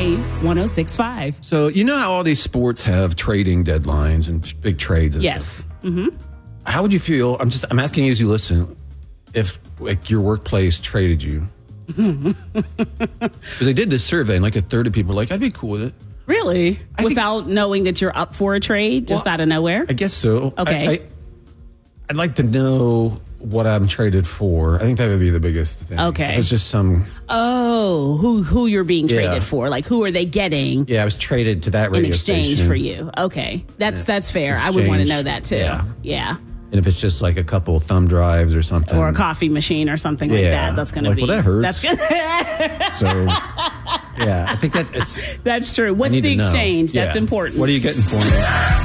Blaze 106.5. So, you know how all these sports have trading deadlines and big trades and Yes. stuff? Mm-hmm. How would you feel? I'm asking you as you listen, if like your workplace traded you. Because they did this survey and like a third of people were like, I'd be cool with it. Really? Without knowing that you're up for a trade just out of nowhere? I guess so. Okay. I'd like to know what I'm traded for. I think that would be the biggest thing. Okay. If it's just some... Oh, who you're being traded for. Like, who are they getting Yeah, I was traded to that radio in exchange station. for you? Okay. That's fair. I would want to know that, too. Yeah. And if it's just like a couple of thumb drives or something. Or a coffee machine or something like that. That's going to be... Well, that hurts. That's good. So, yeah, I think that it's... That's true. What's the exchange? That's important. What are you getting for me?